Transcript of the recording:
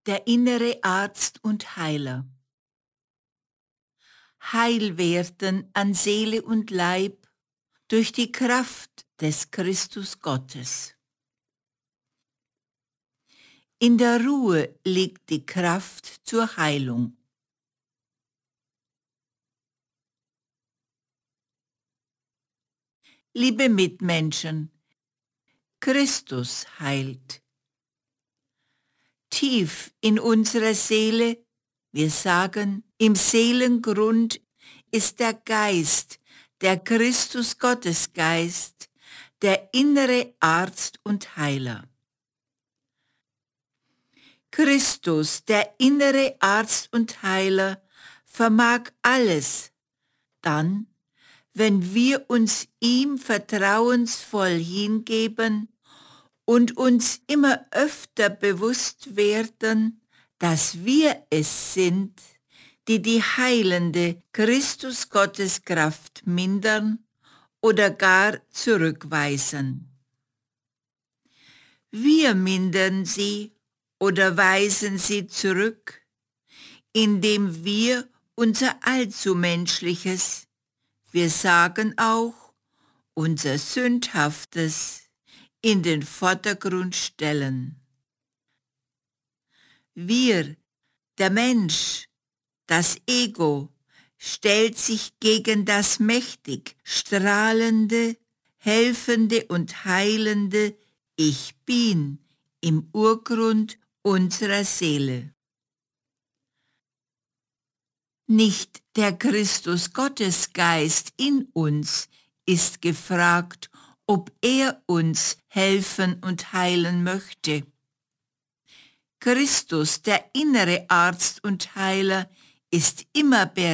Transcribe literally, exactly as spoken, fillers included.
der innere Arzt und Heiler. Heil werden an Seele und Leib durch die Kraft des Christus Gottes. In der Ruhe liegt die Kraft zur Heilung. Liebe Mitmenschen, Christus heilt. Tief in unserer Seele, wir sagen, im Seelengrund ist der Geist, der Christus Gottesgeist, der innere Arzt und Heiler. Christus, der innere Arzt und Heiler, vermag alles, dann, wenn wir uns ihm vertrauensvoll hingeben und uns immer öfter bewusst werden, dass wir es sind, die die heilende Christus Gottes Kraft mindern oder gar zurückweisen. Wir mindern sie oder weisen sie zurück, indem wir unser allzu menschliches, wir sagen auch unser Sündhaftes, in den Vordergrund stellen. Wir, der Mensch, das Ego, stellt sich gegen das mächtig strahlende, helfende und heilende Ich Bin im Urgrund unserer Seele. Nicht der Christus Gottesgeist in uns ist gefragt, ob er uns helfen und heilen möchte. Christus, der innere Arzt und Heiler, ist immer bereit,